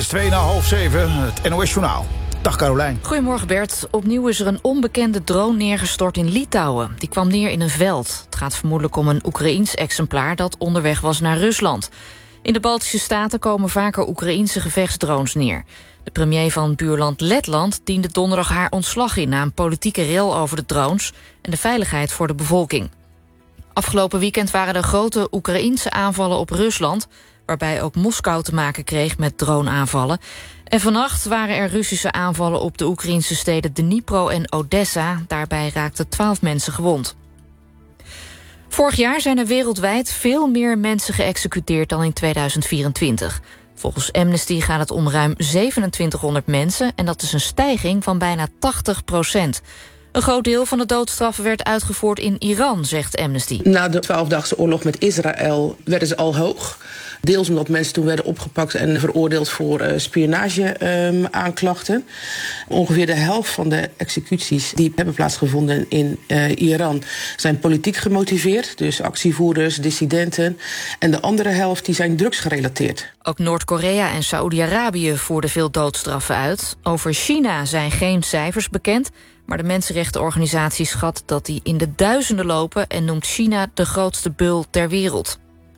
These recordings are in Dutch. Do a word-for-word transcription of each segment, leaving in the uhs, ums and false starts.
twee na half zeven, het N O S-journaal. Dag Carolijn. Goedemorgen Bert. Opnieuw is er een onbekende drone neergestort in Litouwen. Die kwam neer in een veld. Het gaat vermoedelijk om een Oekraïens exemplaar dat onderweg was naar Rusland. In de Baltische Staten komen vaker Oekraïense gevechtsdrones neer. De premier van buurland Letland diende donderdag haar ontslag in na een politieke rel over de drones en de veiligheid voor de bevolking. Afgelopen weekend waren er grote Oekraïense aanvallen op Rusland, waarbij ook Moskou te maken kreeg met droneaanvallen. En vannacht waren er Russische aanvallen op de Oekraïnse steden Dnipro en Odessa. Daarbij raakten twaalf mensen gewond. Vorig jaar zijn er wereldwijd veel meer mensen geëxecuteerd dan in tweeduizend vierentwintig. Volgens Amnesty gaat het om ruim zevenentwintighonderd mensen en dat is een stijging van bijna tachtig procent. Een groot deel van de doodstraffen werd uitgevoerd in Iran, zegt Amnesty. Na de twaalfdaagse oorlog met Israël werden ze al hoog. Deels omdat mensen toen werden opgepakt en veroordeeld voor uh, spionage-aanklachten. Um, Ongeveer de helft van de executies die hebben plaatsgevonden in uh, Iran zijn politiek gemotiveerd. Dus actievoerders, dissidenten. En de andere helft die zijn drugsgerelateerd. Ook Noord-Korea en Saoedi-Arabië voerden veel doodstraffen uit. Over China zijn geen cijfers bekend, maar de mensenrechtenorganisatie schat dat die in de duizenden lopen en noemt China de grootste beul ter wereld.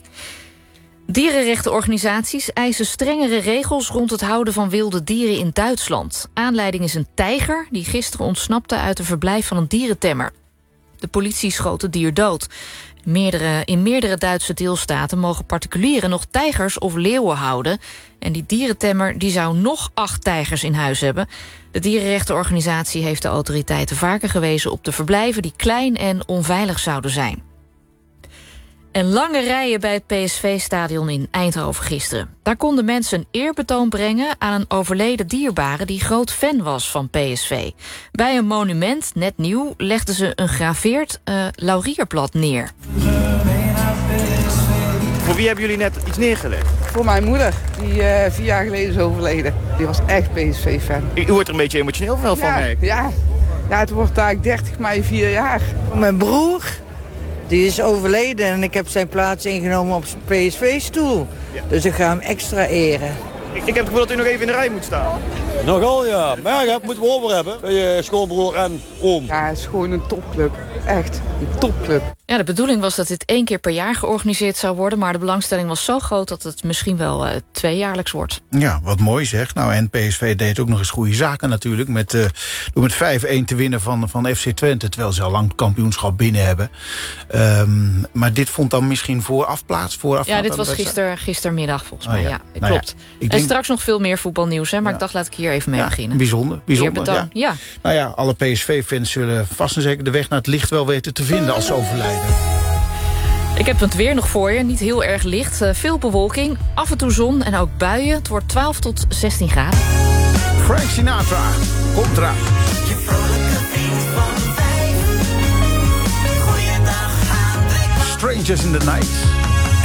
Dierenrechtenorganisaties eisen strengere regels rond het houden van wilde dieren in Duitsland. Aanleiding is een tijger die gisteren ontsnapte uit een verblijf van een dierentemmer. De politie schoot het dier dood. Meerdere, in meerdere Duitse deelstaten mogen particulieren nog tijgers of leeuwen houden. En die dierentemmer die zou nog acht tijgers in huis hebben. De dierenrechtenorganisatie heeft de autoriteiten vaker gewezen op de verblijven die klein en onveilig zouden zijn. En lange rijen bij het P S V-stadion in Eindhoven gisteren. Daar konden mensen een eerbetoon brengen aan een overleden dierbare die groot fan was van P S V. Bij een monument, net nieuw, legden ze een graveerd uh, laurierblad neer. Voor wie hebben jullie net iets neergelegd? Voor mijn moeder, die uh, vier jaar geleden is overleden. Die was echt P S V-fan. U wordt er een beetje emotioneel van, ja, mij. Ja. ja, het wordt eigenlijk dertig mei vier jaar. Mijn broer, die is overleden en ik heb zijn plaats ingenomen op zijn P S V-stoel. Ja. Dus ik ga hem extra eren. Ik, ik heb het gevoel dat u nog even in de rij moet staan. Nogal, ja. Maar ja, dat moeten we over hebben. Bij je schoonbroer en oom. Ja, het is gewoon een topclub. Echt, een topclub. Ja, de bedoeling was dat dit één keer per jaar georganiseerd zou worden, maar de belangstelling was zo groot dat het misschien wel uh, tweejaarlijks wordt. Ja, wat mooi zeg. Nou, en P S V deed ook nog eens goede zaken natuurlijk, met, uh, door met vijf-een te winnen van, van F C Twente, terwijl ze al lang het kampioenschap binnen hebben. Um, maar dit vond dan misschien vooraf plaats? Vooraf ja, dit was gister, gistermiddag volgens mij. Oh, ja. Ja, nou klopt. Ja, en denk... straks nog veel meer voetbalnieuws, hè, maar ja. ik dacht laat ik hier even mee ja, beginnen. Bijzonder, bijzonder. Ja. ja. Nou ja, alle P S V-fans zullen vast en zeker de weg naar het licht wel weten te vinden als ze overlijden. Ik heb het weer nog voor je, niet heel erg licht. Uh, veel bewolking, af en toe zon en ook buien. Het wordt twaalf tot zestien graden. Frank Sinatra, komt eraan. Je vrolijke vriend van vijf. Goeiedag, Hendrik. Strangers in the Night.